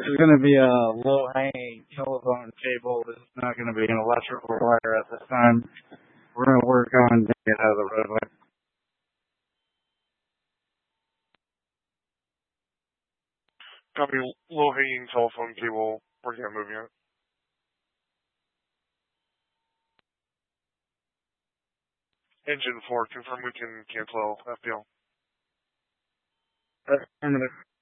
is going to be a low-hanging telephone cable. This is not going to be an electrical wire at this time. We're going to work on getting it out of the roadway. Copy, low-hanging telephone cable, working on moving it. Engine 4, confirm we can cancel FPL. Affirmative.